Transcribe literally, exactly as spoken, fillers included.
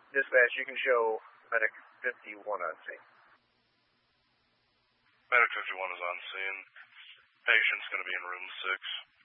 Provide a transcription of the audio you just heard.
Dispatch, you can show Medic fifty-one on scene. Medic fifty-one is on scene. Patient's going to be in room six.